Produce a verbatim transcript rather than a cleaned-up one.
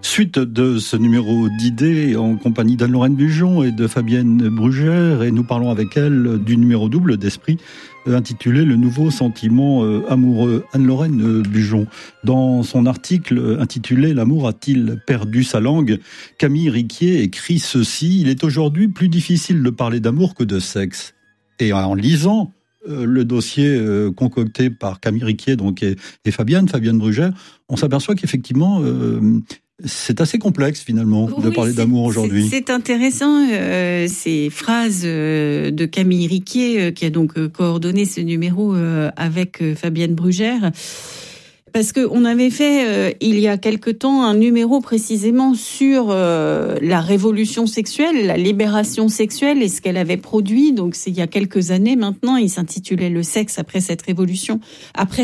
Suite de ce numéro d'idées en compagnie d'Anne-Lorraine Bujon et de Fabienne Brugère, et nous parlons avec elle du numéro double d'Esprit intitulé « Le nouveau sentiment amoureux ». Anne-Lorraine Bujon, dans son article intitulé « L'amour a-t-il perdu sa langue ?», Camille Riquier écrit ceci: « Il est aujourd'hui plus difficile de parler d'amour que de sexe ». Et en lisant le dossier concocté par Camille Riquier donc, et, et Fabienne, Fabienne Brugère, on s'aperçoit qu'effectivement, euh, c'est assez complexe finalement de oui, parler d'amour aujourd'hui. C'est, c'est intéressant, euh, ces phrases euh, de Camille Riquier, euh, qui a donc euh, coordonné ce numéro euh, avec euh, Fabienne Brugère. Parce qu'on avait fait, euh, il y a quelque temps, un numéro précisément sur euh, la révolution sexuelle, la libération sexuelle et ce qu'elle avait produit. Donc c'est il y a quelques années maintenant, il s'intitulait « Le sexe après cette révolution ». Après